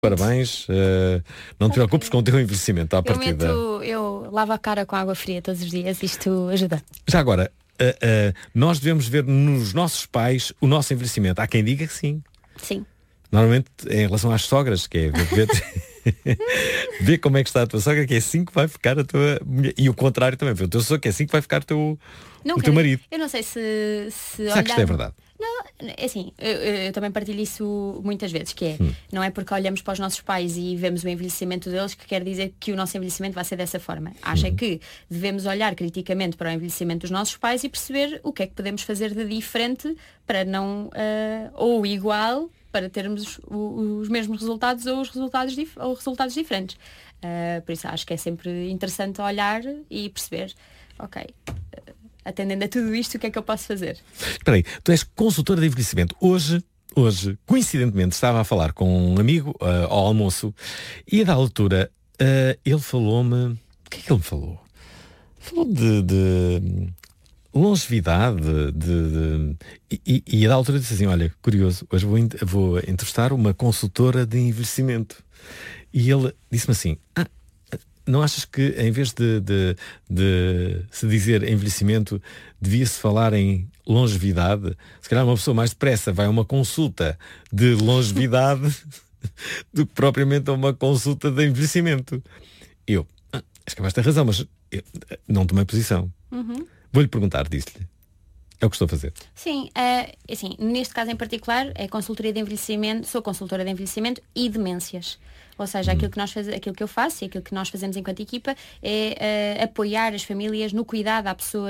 Parabéns, não te preocupes com o teu envelhecimento à partida. Eu lavo a cara com água fria todos os dias, isto ajuda. Já agora, nós devemos ver nos nossos pais o nosso envelhecimento. Há quem diga que sim. Sim. Normalmente em relação às sogras, que é ver como é que está a tua sogra, que é assim que vai ficar a tua mulher. E o contrário também, o teu sogro, que é assim que vai ficar o teu marido. Eu não sei se Será que isto é verdade? Não, é assim, eu também partilho isso muitas vezes, que é, não é porque olhamos para os nossos pais e vemos o envelhecimento deles que quer dizer que o nosso envelhecimento vai ser dessa forma. Acho que devemos olhar criticamente para o envelhecimento dos nossos pais e perceber o que é que podemos fazer de diferente para não, ou igual, para termos os mesmos resultados ou resultados diferentes. Por isso acho que é sempre interessante olhar e perceber, ok, atendendo a tudo isto, o que é que eu posso fazer? Espera aí, tu és consultora de envelhecimento. Hoje, coincidentemente, estava a falar com um amigo ao almoço e a da altura ele falou-me... O que é que ele me falou? Falou de longevidade e a da altura disse assim, olha, curioso, hoje vou entrevistar uma consultora de envelhecimento. E ele disse-me assim, não achas que em vez de se dizer envelhecimento, devia-se falar em longevidade? Se calhar uma pessoa mais depressa vai a uma consulta de longevidade do que propriamente a uma consulta de envelhecimento. Eu, acho que vais ter razão, mas eu não tomei posição. Vou-lhe perguntar, disse-lhe. É o que estou a fazer. Sim, assim, neste caso em particular, é consultoria de envelhecimento, sou consultora de envelhecimento e demências. Ou seja, aquilo que eu faço e aquilo que nós fazemos enquanto equipa é apoiar as famílias no cuidado à pessoa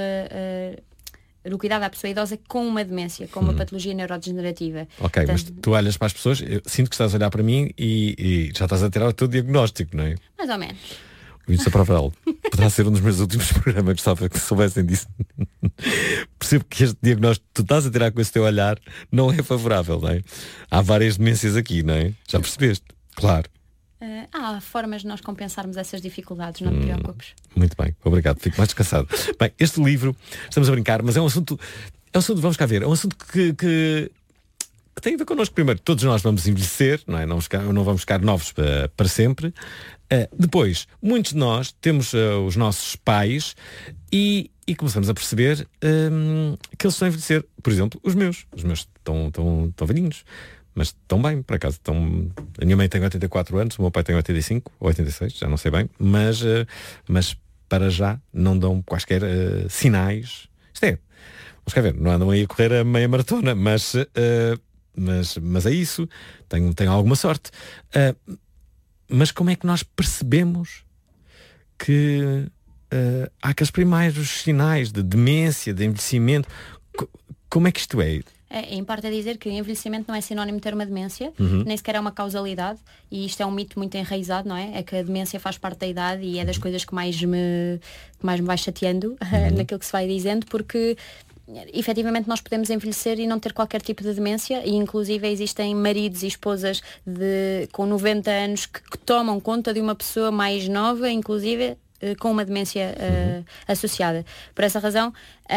idosa com uma demência, com uma patologia neurodegenerativa. Ok, portanto, mas tu olhas para as pessoas, eu sinto que estás a olhar para mim e já estás a tirar o teu diagnóstico, não é? Mais ou menos. Isso é provável. Poderá ser um dos meus últimos programas, gostava que soubessem disso. Percebo que este diagnóstico que tu estás a tirar com esse teu olhar não é favorável, não é? Há várias demências aqui, não é? Já percebeste? Claro. Há formas de nós compensarmos essas dificuldades, não te preocupes. Muito bem, obrigado, fico mais descansado. Bem, este livro, estamos a brincar, mas é um assunto, vamos cá ver, é um assunto que tem a ver connosco. Primeiro, todos nós vamos envelhecer, não é? Não vamos ficar novos para sempre. Depois, muitos de nós temos os nossos pais e começamos a perceber que eles estão a envelhecer. Por exemplo, os meus estão velhinhos, mas estão bem, por acaso. A minha mãe tem 84 anos, o meu pai tem 85 ou 86, já não sei bem, mas para já não dão quaisquer sinais. Isto é, vamos cá ver, não andam aí a correr a meia maratona, mas é isso, tenho alguma sorte. Mas como é que nós percebemos que há aqueles primeiros sinais de demência, de envelhecimento? Como é que isto é? Importa dizer que envelhecimento não é sinónimo de ter uma demência, nem sequer é uma causalidade, e isto é um mito muito enraizado, não é? É que a demência faz parte da idade e é das coisas que mais me vai chateando naquilo que se vai dizendo, porque efetivamente nós podemos envelhecer e não ter qualquer tipo de demência, e inclusive existem maridos e esposas com 90 anos que tomam conta de uma pessoa mais nova, inclusive com uma demência associada. Por essa razão,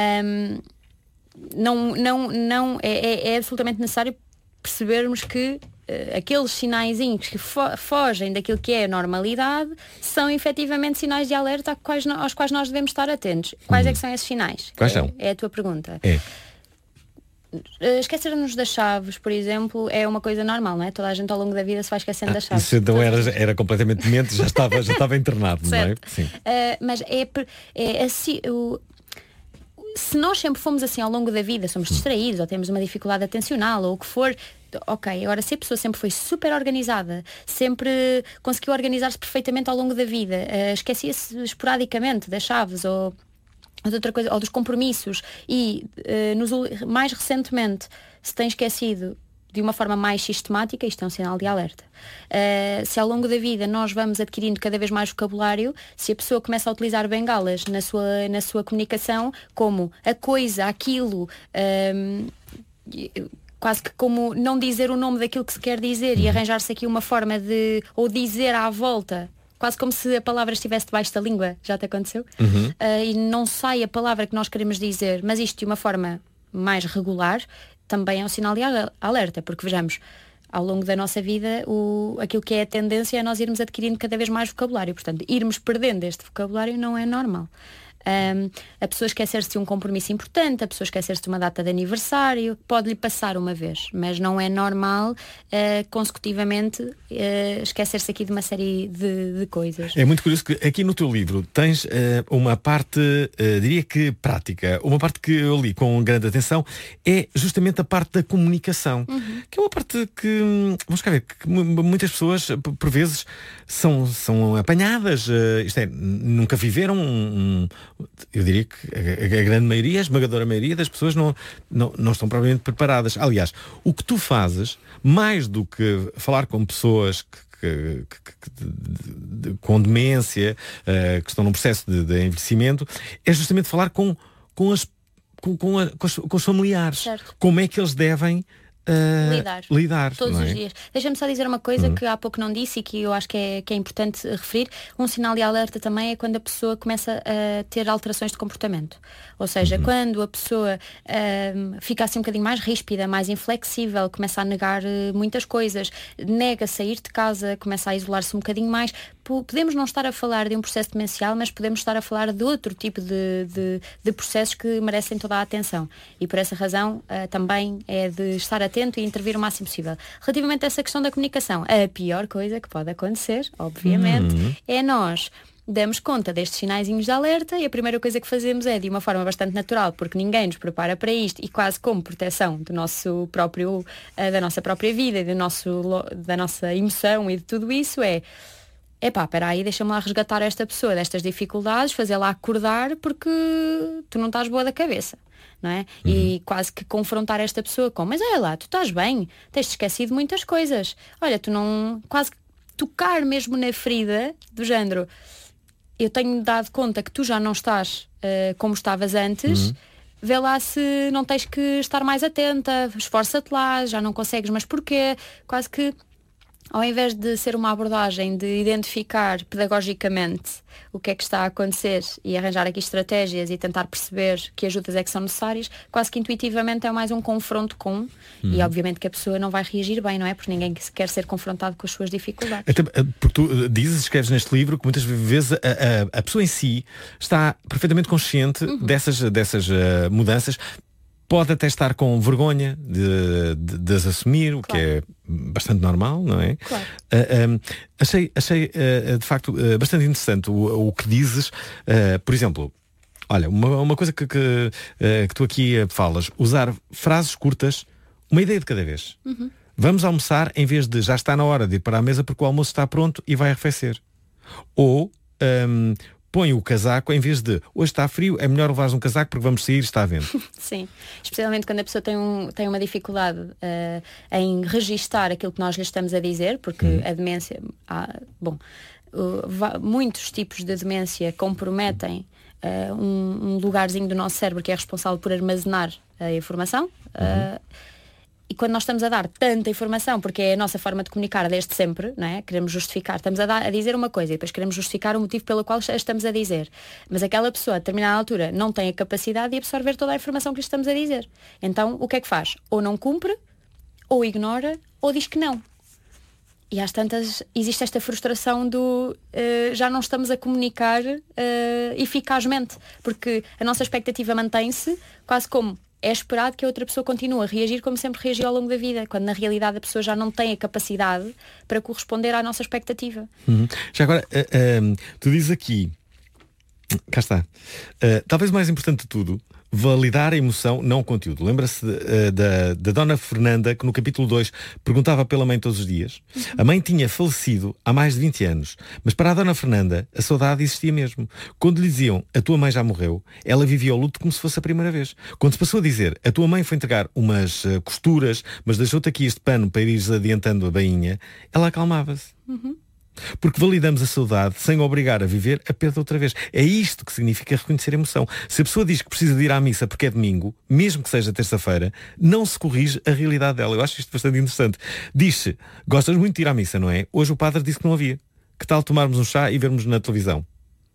não é absolutamente necessário percebermos que aqueles sinaizinhos que fogem daquilo que é a normalidade são efetivamente sinais de alerta aos quais nós devemos estar atentos. Quais é que são esses sinais? Quais são? É a tua pergunta. É. Esquecer-nos das chaves, por exemplo, é uma coisa normal, não é? Toda a gente ao longo da vida se vai esquecendo das chaves. Isso então era completamente mente, já estava internado, não é? Sim. Mas é assim, se nós sempre fomos assim ao longo da vida, somos distraídos ou temos uma dificuldade atencional ou o que for, ok, agora se a pessoa sempre foi super organizada, sempre conseguiu organizar-se perfeitamente ao longo da vida, esquecia-se esporadicamente das chaves ou de outra coisa, ou dos compromissos, e mais recentemente se tem esquecido de uma forma mais sistemática, isto é um sinal de alerta. Se ao longo da vida nós vamos adquirindo cada vez mais vocabulário, se a pessoa começa a utilizar bengalas na sua comunicação, como a coisa, aquilo, quase que como não dizer o nome daquilo que se quer dizer e arranjar-se aqui uma forma ou dizer à volta, quase como se a palavra estivesse debaixo da língua. Já te aconteceu? E não sai a palavra que nós queremos dizer, mas isto de uma forma mais regular, também é um sinal de alerta, porque vejamos, ao longo da nossa vida, aquilo que é a tendência é nós irmos adquirindo cada vez mais vocabulário. Portanto, irmos perdendo este vocabulário não é normal. A pessoa esquecer-se de um compromisso importante, a pessoa esquecer-se de uma data de aniversário, pode-lhe passar uma vez, mas não é normal consecutivamente esquecer-se aqui de uma série de coisas. É muito curioso que aqui no teu livro tens uma parte, diria que prática, uma parte que eu li com grande atenção, é justamente a parte da comunicação, que é uma parte que, vamos cá ver, que muitas pessoas por vezes são apanhadas, isto é, nunca viveram eu diria que a grande maioria, a esmagadora maioria das pessoas não estão propriamente preparadas. Aliás, o que tu fazes, mais do que falar com pessoas com demência, que estão num processo de envelhecimento, é justamente falar com os familiares. Certo. Como é que eles devem lidar todos não é? os dias. Deixa-me só dizer uma coisa que há pouco não disse e que eu acho que é importante referir. Um sinal de alerta também é quando a pessoa começa a ter alterações de comportamento. Ou seja, quando a pessoa fica assim um bocadinho mais ríspida, mais inflexível, começa a negar muitas coisas, nega sair de casa, começa a isolar-se um bocadinho mais. Podemos não estar a falar de um processo demencial, mas podemos estar a falar de outro tipo de processos que merecem toda a atenção. E por essa razão também é de estar atento e intervir o máximo possível. Relativamente a essa questão da comunicação, a pior coisa que pode acontecer, obviamente, é nós damos conta destes sinaizinhos de alerta e a primeira coisa que fazemos é, de uma forma bastante natural, porque ninguém nos prepara para isto e quase como proteção do nosso próprio, da nossa própria vida e da nossa emoção e de tudo isso, espera aí, deixa-me lá resgatar esta pessoa destas dificuldades, fazê-la acordar porque tu não estás boa da cabeça. Não é? E quase que confrontar esta pessoa com, mas olha lá, tu estás bem, tens-te esquecido de muitas coisas, olha, tu não, quase que tocar mesmo na ferida do género, eu tenho-me dado conta que tu já não estás como estavas antes, vê lá se não tens que estar mais atenta, esforça-te lá, já não consegues, mas porquê? Quase que ao invés de ser uma abordagem de identificar pedagogicamente o que é que está a acontecer e arranjar aqui estratégias e tentar perceber que ajudas é que são necessárias, quase que intuitivamente é mais um confronto e obviamente que a pessoa não vai reagir bem, não é? Porque ninguém quer ser confrontado com as suas dificuldades. Até porque tu escreves neste livro que muitas vezes a pessoa em si está perfeitamente consciente dessas mudanças. Pode até estar com vergonha de as assumir, o que é bastante normal, não é? Claro. Achei de facto bastante interessante o que dizes. Por exemplo, olha, uma coisa que tu aqui falas, usar frases curtas, uma ideia de cada vez. Vamos almoçar em vez de já está na hora de ir para a mesa porque o almoço está pronto e vai arrefecer. Ou põe o casaco em vez de hoje está frio, é melhor levares um casaco porque vamos sair, está a vento. Sim, especialmente quando a pessoa tem uma dificuldade em registar aquilo que nós lhe estamos a dizer, porque a demência, muitos tipos de demência comprometem um lugarzinho do nosso cérebro que é responsável por armazenar a informação. E quando nós estamos a dar tanta informação, porque é a nossa forma de comunicar desde sempre, não é? Queremos justificar, estamos a dizer uma coisa e depois queremos justificar o motivo pelo qual a estamos a dizer. Mas aquela pessoa, a determinada altura, não tem a capacidade de absorver toda a informação que lhe estamos a dizer. Então, o que é que faz? Ou não cumpre, ou ignora, ou diz que não. E às tantas existe esta frustração do já não estamos a comunicar eficazmente, porque a nossa expectativa mantém-se quase como é esperado que a outra pessoa continue a reagir como sempre reagiu ao longo da vida, quando na realidade a pessoa já não tem a capacidade para corresponder à nossa expectativa. Já agora, tu dizes aqui, cá está, talvez o mais importante de tudo, validar a emoção, não o conteúdo. Lembra-se da Dona Fernanda, que no capítulo 2 perguntava pela mãe todos os dias. A mãe tinha falecido há mais de 20 anos, mas para a Dona Fernanda a saudade existia mesmo. Quando lhe diziam a tua mãe já morreu, ela vivia o luto como se fosse a primeira vez. Quando se passou a dizer a tua mãe foi entregar umas costuras, mas deixou-te aqui este pano para ires adiantando a bainha, ela acalmava-se. Porque validamos a saudade sem obrigar a viver a perda outra vez. É isto que significa reconhecer a emoção. Se a pessoa diz que precisa de ir à missa porque é domingo, mesmo que seja terça-feira, não se corrige a realidade dela. Eu acho isto bastante interessante. Diz-se, gostas muito de ir à missa, não é? Hoje o padre disse que não havia. Que tal tomarmos um chá e vermos na televisão?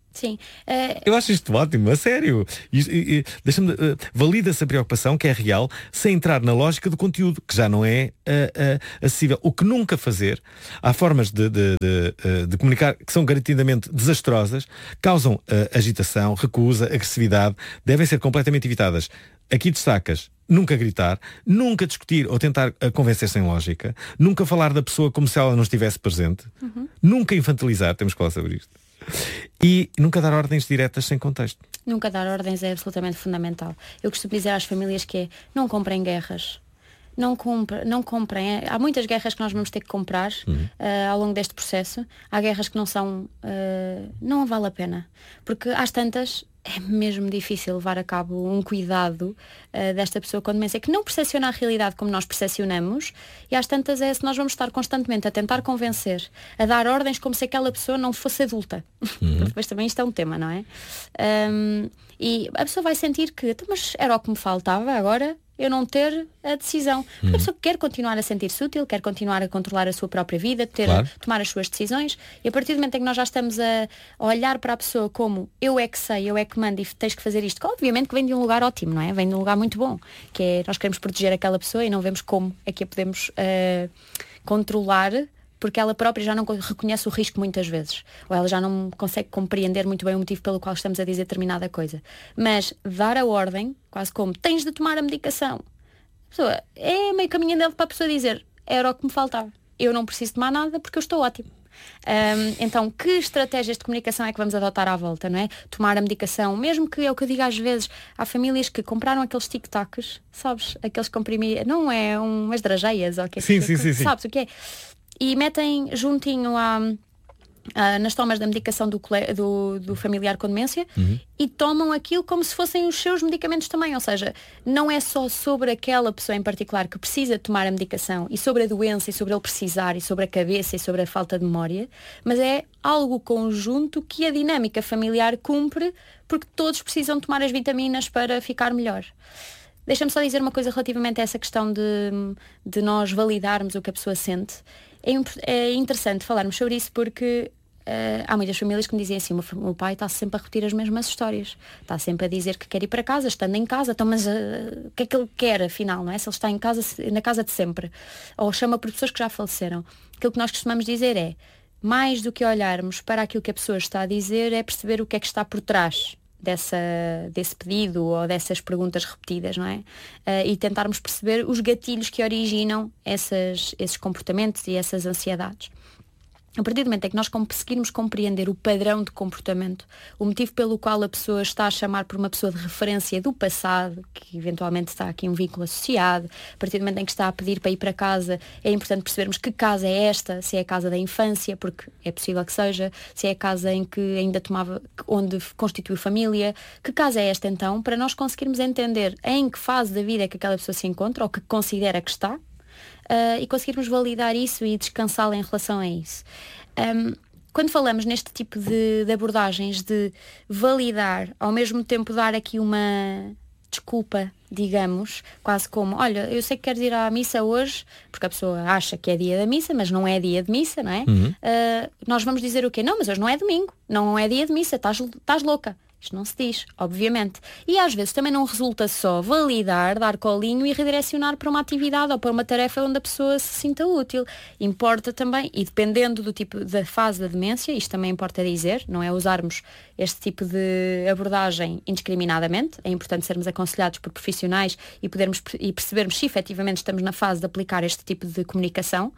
Sim. Eu acho isto ótimo, a sério. Deixa-me, valida-se a preocupação, que é real, sem entrar na lógica do conteúdo, que já não é acessível. O que nunca fazer, há formas de comunicar que são garantidamente desastrosas, causam agitação, recusa, agressividade, devem ser completamente evitadas. Aqui destacas nunca gritar, nunca discutir ou tentar convencer sem lógica, nunca falar da pessoa como se ela não estivesse presente, nunca infantilizar, temos que falar sobre isto. E nunca dar ordens diretas sem contexto. Nunca dar ordens é absolutamente fundamental. Eu costumo dizer às famílias que é, não comprem guerras. Não comprem. Há muitas guerras que nós vamos ter que comprar ao longo deste processo. Há guerras que não são... não vale a pena. Porque às tantas é mesmo difícil levar a cabo um cuidado desta pessoa com demência que não percepciona a realidade como nós percepcionamos, e às tantas se nós vamos estar constantemente a tentar convencer, a dar ordens como se aquela pessoa não fosse adulta. Depois também isto é um tema, não é? E a pessoa vai sentir que, mas era o que me faltava agora, eu não ter a decisão. A pessoa quer continuar a sentir-se útil, quer continuar a controlar a sua própria vida, tomar as suas decisões, e a partir do momento em que nós já estamos a olhar para a pessoa como eu é que sei, eu é que mando e tens que fazer isto, que obviamente que vem de um lugar ótimo, não é? Vem de um lugar muito bom, que é nós queremos proteger aquela pessoa e não vemos como é que a podemos controlar, porque ela própria já não reconhece o risco muitas vezes, ou ela já não consegue compreender muito bem o motivo pelo qual estamos a dizer determinada coisa. Mas dar a ordem, quase como tens de tomar a medicação, a pessoa, é meio caminho andado para a pessoa dizer, era o que me faltava, eu não preciso tomar nada porque eu estou ótimo. Então, que estratégias de comunicação é que vamos adotar à volta, não é? Tomar a medicação, mesmo que é o que eu digo às vezes, há famílias que compraram aqueles tic-tacs, sabes? Aqueles comprimidos, não é umas drageias, ou o que é que sim. sabes o que é? E metem juntinho nas tomas da medicação do familiar com demência e tomam aquilo como se fossem os seus medicamentos também. Ou seja, não é só sobre aquela pessoa em particular que precisa tomar a medicação e sobre a doença e sobre ele precisar e sobre a cabeça e sobre a falta de memória, mas é algo conjunto que a dinâmica familiar cumpre, porque todos precisam tomar as vitaminas para ficar melhor. Deixa-me só dizer uma coisa relativamente a essa questão de nós validarmos o que a pessoa sente. É interessante falarmos sobre isso porque há muitas famílias que me dizem assim, o meu pai está sempre a repetir as mesmas histórias, está sempre a dizer que quer ir para casa, estando em casa, então, mas o que é que ele quer afinal, não é? Se ele está em casa, na casa de sempre, ou chama por pessoas que já faleceram. Aquilo que nós costumamos dizer é, mais do que olharmos para aquilo que a pessoa está a dizer, é perceber o que é que está por trás desse pedido ou dessas perguntas repetidas, não é? E tentarmos perceber os gatilhos que originam esses comportamentos e essas ansiedades. A partir do momento em que nós conseguirmos compreender o padrão de comportamento, o motivo pelo qual a pessoa está a chamar por uma pessoa de referência do passado, que eventualmente está aqui um vínculo associado, a partir do momento em que está a pedir para ir para casa, é importante percebermos que casa é esta, se é a casa da infância, porque é possível que seja, se é a casa em que ainda onde constitui família, que casa é esta então, para nós conseguirmos entender em que fase da vida é que aquela pessoa se encontra, ou que considera que está, e conseguirmos validar isso e descansá-la em relação a isso. Quando falamos neste tipo de abordagens de validar, ao mesmo tempo dar aqui uma desculpa, digamos, quase como, olha, eu sei que queres ir à missa hoje, porque a pessoa acha que é dia da missa, mas não é dia de missa, não é? Nós vamos dizer o quê? Não, mas hoje não é domingo, não é dia de missa, estás louca. Isto não se diz, obviamente. E às vezes também não resulta só validar, dar colinho e redirecionar para uma atividade ou para uma tarefa onde a pessoa se sinta útil. Importa também, e dependendo do tipo da fase da demência, isto também importa dizer, não é usarmos este tipo de abordagem indiscriminadamente, é importante sermos aconselhados por profissionais e percebermos se efetivamente estamos na fase de aplicar este tipo de comunicação.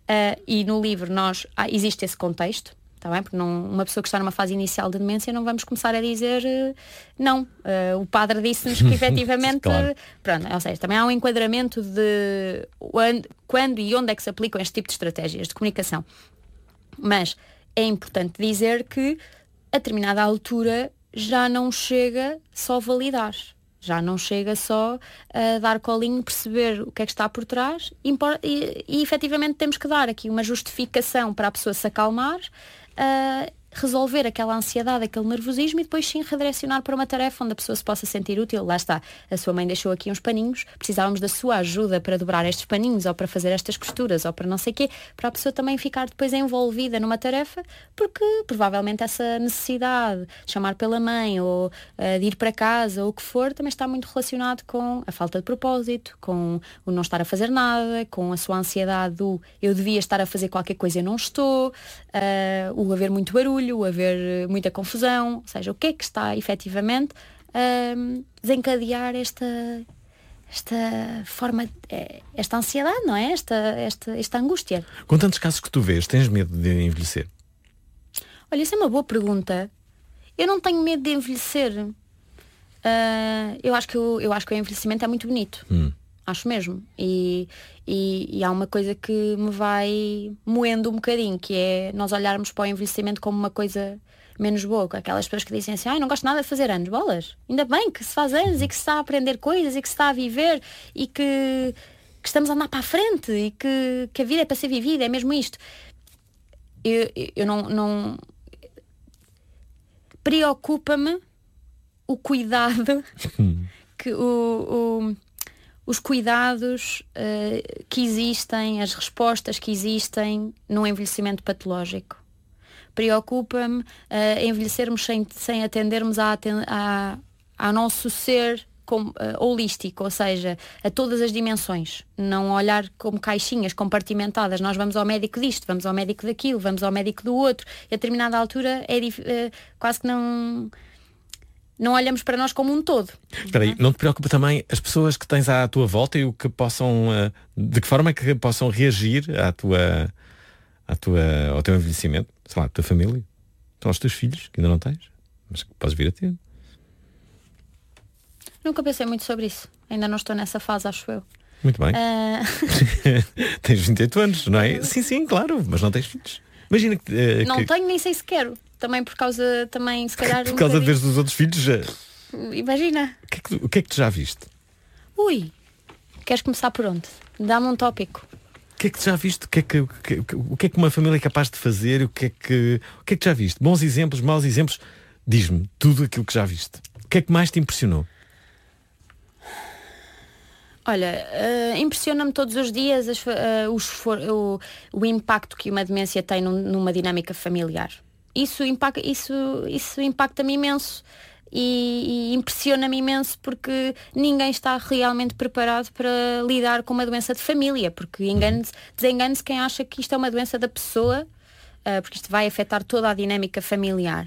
E no livro existe esse contexto. Está bem? Porque uma pessoa que está numa fase inicial de demência não vamos começar a dizer não. O padre disse-nos que efetivamente... Claro. Pronto, ou seja, também há um enquadramento de quando e onde é que se aplicam este tipo de estratégias de comunicação. Mas é importante dizer que a determinada altura já não chega só validar. Já não chega só a dar colinho, perceber o que é que está por trás e efetivamente temos que dar aqui uma justificação para a pessoa se acalmar resolver aquela ansiedade, aquele nervosismo e depois sim redirecionar para uma tarefa onde a pessoa se possa sentir útil. Lá está, a sua mãe deixou aqui uns paninhos, precisávamos da sua ajuda para dobrar estes paninhos ou para fazer estas costuras ou para não sei o quê, para a pessoa também ficar depois envolvida numa tarefa, porque provavelmente essa necessidade de chamar pela mãe ou de ir para casa ou o que for, também está muito relacionado com a falta de propósito, com o não estar a fazer nada, com a sua ansiedade do eu devia estar a fazer qualquer coisa e não estou, o haver muito barulho, haver muita confusão, ou seja, o que é que está efetivamente a desencadear esta forma, esta ansiedade, não é? Esta angústia. Com tantos casos que tu vês, tens medo de envelhecer? Olha, isso é uma boa pergunta. Eu não tenho medo de envelhecer. Eu acho que o envelhecimento é muito bonito. Acho mesmo. E há uma coisa que me vai moendo um bocadinho, que é nós olharmos para o envelhecimento como uma coisa menos boa. Aquelas pessoas que dizem assim, não gosto nada de fazer anos. Bolas, ainda bem que se faz anos e que se está a aprender coisas e que se está a viver e que estamos a andar para a frente e que a vida é para ser vivida, é mesmo isto. Eu não preocupa-me o cuidado que os cuidados que existem, as respostas que existem num envelhecimento patológico. Preocupa-me envelhecermos sem atendermos ao nosso ser holístico, ou seja, a todas as dimensões. Não olhar como caixinhas compartimentadas. Nós vamos ao médico disto, vamos ao médico daquilo, vamos ao médico do outro. E a determinada altura quase que não olhamos para nós como um todo. Espera aí, não te preocupa também as pessoas que tens à tua volta e o que possam, de que forma é que possam reagir ao teu envelhecimento? Sei lá, a tua família? Então, aos teus filhos, que ainda não tens, mas que podes vir a ter. Nunca pensei muito sobre isso. Ainda não estou nessa fase, acho eu. Muito bem. Tens 28 anos, não é? Sim, claro, mas não tens filhos. Imagina que... não tenho, nem sei se quero. Também por causa, se calhar... Por causa de ver dos outros filhos... Imagina. O que é que tu já viste? Ui, queres começar por onde? Dá-me um tópico. O que é que tu já viste? O que é que uma família é capaz de fazer? O que é que tu já viste? Bons exemplos, maus exemplos? Diz-me tudo aquilo que já viste. O que é que mais te impressionou? Olha, impressiona-me todos os dias o impacto que uma demência tem numa dinâmica familiar. Isso impacta-me imenso e impressiona-me imenso porque ninguém está realmente preparado para lidar com uma doença de família, porque desengane-se quem acha que isto é uma doença da pessoa, porque isto vai afetar toda a dinâmica familiar.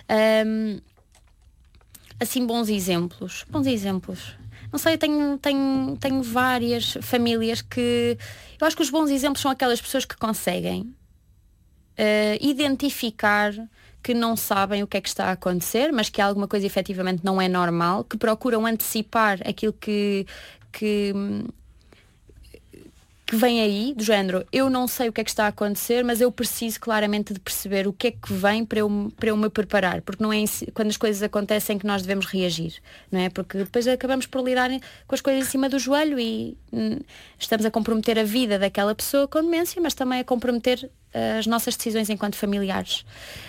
Assim, bons exemplos. Não sei, eu tenho várias famílias que... Eu acho que os bons exemplos são aquelas pessoas que conseguem identificar que não sabem o que é que está a acontecer, mas que alguma coisa efetivamente não é normal, que procuram antecipar aquilo que vem aí, do género, eu não sei o que é que está a acontecer, mas eu preciso claramente de perceber o que é que vem para eu me preparar, porque não é quando as coisas acontecem que nós devemos reagir, não é? Porque depois acabamos por lidar com as coisas em cima do joelho e estamos a comprometer a vida daquela pessoa com demência, mas também a comprometer as nossas decisões enquanto familiares.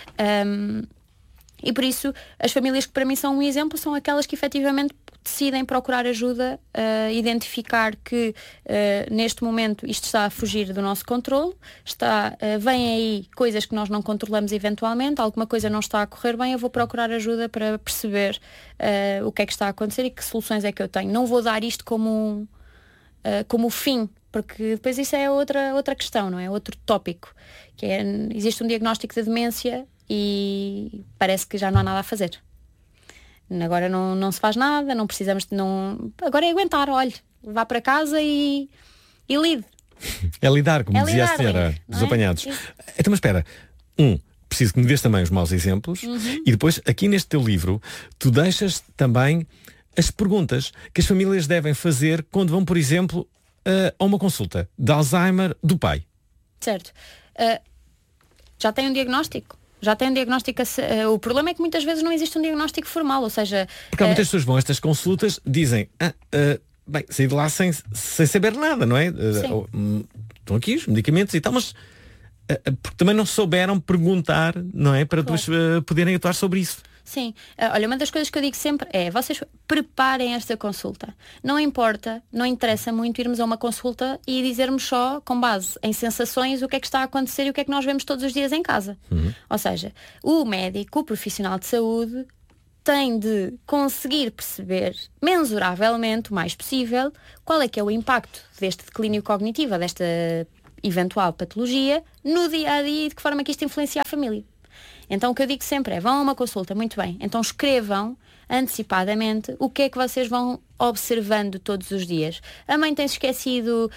E por isso, as famílias que para mim são um exemplo são aquelas que efetivamente decidem procurar ajuda, identificar que neste momento isto está a fugir do nosso controle, vêm aí coisas que nós não controlamos eventualmente, alguma coisa não está a correr bem, eu vou procurar ajuda para perceber o que é que está a acontecer e que soluções é que eu tenho. Não vou dar isto como o fim, porque depois isso é outra questão, não é? Outro tópico, que é, existe um diagnóstico de demência e parece que já não há nada a fazer. Agora não se faz nada, não precisamos de agora é aguentar, olhe, vá para casa e lide. É lidar, como dizia a senhora dos apanhados. Então, mas espera, preciso que me dês também os maus exemplos e depois, aqui neste teu livro, tu deixas também as perguntas que as famílias devem fazer quando vão, por exemplo, a uma consulta de Alzheimer do pai. Certo. Já tem um diagnóstico? O problema é que muitas vezes não existe um diagnóstico formal, ou seja... Porque há muitas pessoas que vão a estas consultas, dizem, bem, saí de lá sem saber nada, não é? Estão aqui os medicamentos e tal, mas porque também não souberam perguntar, não é? Para depois poderem atuar sobre isso. Sim, olha, uma das coisas que eu digo sempre é, vocês preparem esta consulta. Não importa, não interessa muito irmos a uma consulta e dizermos só, com base em sensações, o que é que está a acontecer e o que é que nós vemos todos os dias em casa. Ou seja, o médico, o profissional de saúde, tem de conseguir perceber mensuravelmente, o mais possível, qual é que é o impacto deste declínio cognitivo, desta eventual patologia, no dia-a-dia e de que forma que isto influencia a família. Então o que eu digo sempre é, vão a uma consulta, muito bem, então escrevam antecipadamente o que é que vocês vão observando todos os dias. A mãe tem-se esquecido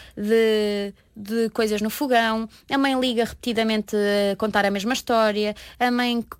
de coisas no fogão, a mãe liga repetidamente a contar a mesma história, a mãe